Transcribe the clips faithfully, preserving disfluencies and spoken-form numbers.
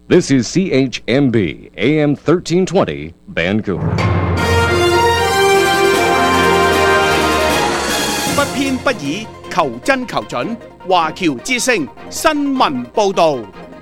This is C H M B, A M thirteen twenty, Vancouver. 不偏不倚，求真求準。華僑之聲新聞報導。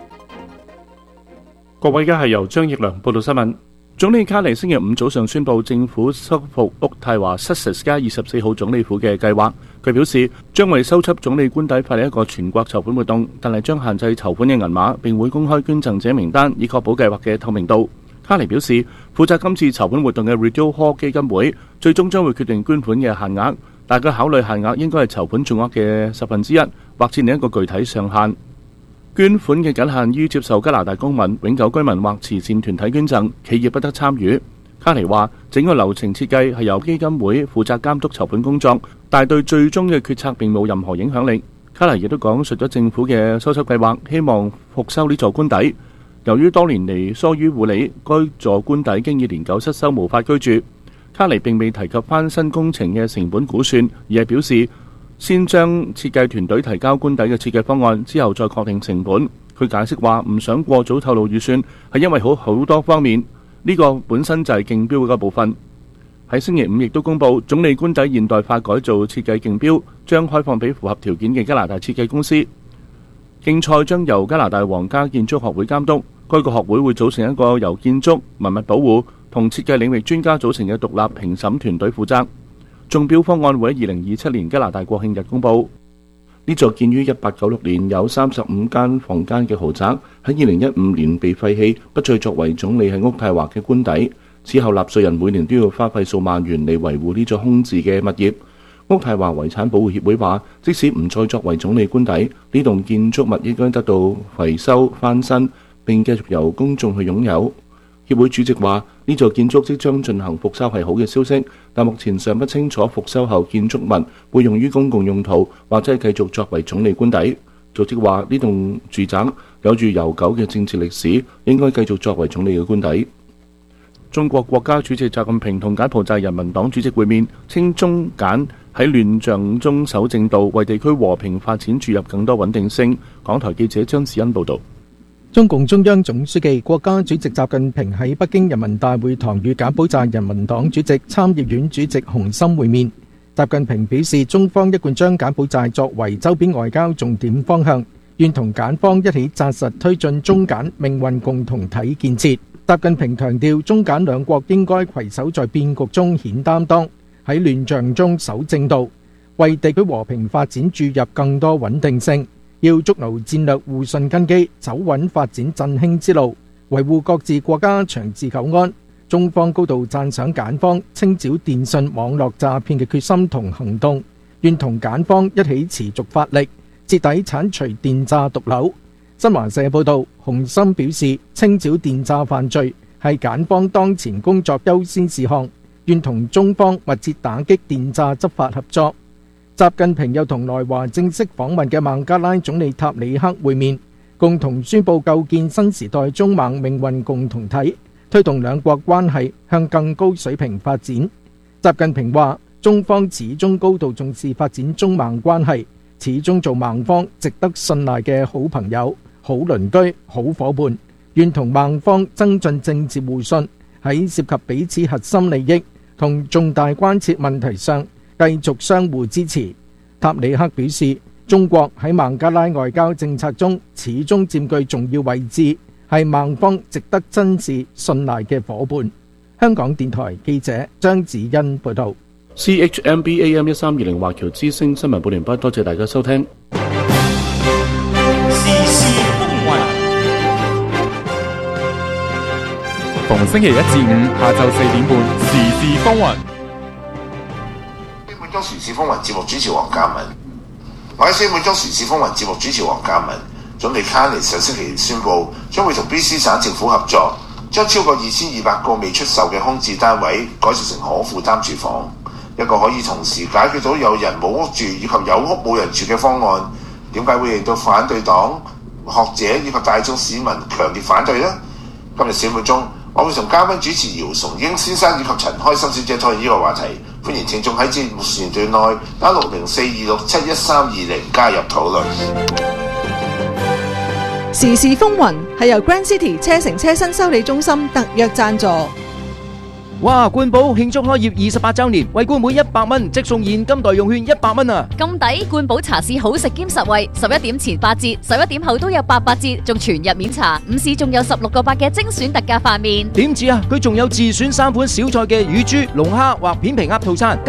各位，而家係由張奕良報道新聞。總理卡尼星期五早上宣布政府修復渥太華 Sussex 街二十四號總理府嘅計劃。佢表示將為修葺總理官邸發起一個全國籌款活動，但係將限制籌款嘅銀碼，並會公開捐贈者名單，以確保計劃嘅透明度。卡尼表示，負責今次籌款活動嘅 Rideau Hall 基金會最終將會決定捐款嘅限額，但佢考慮限額應該係籌款總額嘅十分之一，或設定一個具體上限。捐款嘅僅限於接受加拿大公民、永久居民或慈善團體捐贈，企業不得參與。卡尼話，整個流程設計係由基金會負責監督籌款工作，但係對最終嘅決策並冇任何影響力。卡尼亦都講述咗政府嘅修葺計劃，希望復修呢座官邸。由於多年嚟疏於護理，該座官邸經已年久失修，無法居住。卡尼並未提及翻新工程嘅成本估算，而係表示先將設計團隊提交官邸嘅設計方案，之後再確定成本。佢解釋話唔想過早透露預算，係因為好好多方面，呢、這個本身就係競標嘅部分。喺星期五亦都公佈總理官邸現代化改造設計競標，將開放俾符合條件嘅加拿大設計公司。競賽將由加拿大皇家建築學會監督，該個學會會組成一個由建築、文物保護同設計領域專家組成嘅獨立評審團隊負責。中標方案會喺二零二七年加拿大國慶日公佈。呢座建於一八九六年、有三十五間房間嘅豪宅，喺二零一五年被廢棄，不再作為總理喺渥太華嘅官邸。此後納稅人每年都要花費數萬元嚟維護呢座空置嘅物業。渥太華遺產保護協會話，即使唔再作為總理官邸，呢棟建築物應該得到維修翻新，並繼續由公眾去擁有。協會主席話，呢座建築即將進行復修係好嘅消息，但目前尚不清楚復修後建築物會用於公共用途，或者係繼續作為總理官邸。組織話，呢棟住宅有住悠久嘅政治歷史，應該繼續作為總理嘅官邸。中國國家主席習近平同柬埔寨人民黨主席會面，稱中柬喺亂象中守正道，為地區和平發展注入更多穩定性。港台記者張子欣報道。 中共中央總書記、國家主席習近平喺北京人民大會堂與柬埔寨人民黨主席、參議院主席洪森會面。習近平表示，中方一貫將柬埔寨作為周邊外交重點方向，願同柬方一起紮實推進中柬命運共同體建設。習近平強調，中柬兩國應該攜手在變局中顯擔當，喺亂象中守正道，為地區和平發展注入更多穩定性。要築牢戰略互信根基，走穩發展振興之路，維護各自國家長治久安。中方高度讚賞柬方清剿電信網絡詐騙嘅決心同行動，願同柬方一起持續發力，徹底剷除電詐毒瘤。新華社報道，洪森表示，清剿電詐犯罪係柬方當前工作優先事項，願同中方密切打擊電詐執法合作。習近平又同來華正式訪問嘅孟加拉總理塔里克會面，共同宣布構建新時代中孟命運共同體，推動兩國關係向更高水平發展。習近平話，中方始終高度重視發展中孟關係，始終做孟方值得信賴嘅好朋友、好鄰居、好夥伴，願同孟方增進政治互信，喺涉及彼此核心利益同重大關切問題上繼續相互支持。塔里克表示，中國喺孟加拉外交政策中始終佔據重要位置，係孟方值得珍視信賴嘅夥伴。香港電台記者張子欣報道。 C H M B A M 一三二零華僑之聲新聞報完畢，多謝大家收聽。 時事風雲，逢星期一至五下晝四點半，時事風雲。 每周時事風雲節目主持黃嘉敏，我喺每周時事風雲節目主持黃嘉敏。總理卡尼上星期宣布，將會同 B C 省政府合作，將超過二千二百個未出售嘅空置單位改造成可負擔住房，一個可以同時解決到有人冇屋住以及有屋冇人住嘅方案。點解會令到反對黨、學者以及大眾市民強烈反對呢？今日小半鐘，我會同嘉賓主持姚崇英先生以及陳開心小姐討論呢個話題。歡迎聽眾喺節目時段內打六零四二六七一三二零加入討論。 時事風雲係由 Grand City 車城車身修理中心特約贊助。 哇！冠寶慶祝開業二十八週年，為冠每一百蚊即送現金代用券一百蚊啊！ 咁抵！冠寶茶市好食兼實惠，十一點前八折，十一點後都有八八折，仲全日免查。午市仲有十六個八嘅精選特價飯麵。 點止啊！佢仲有自選三款小菜嘅乳豬、龍蝦或片皮鴨套餐。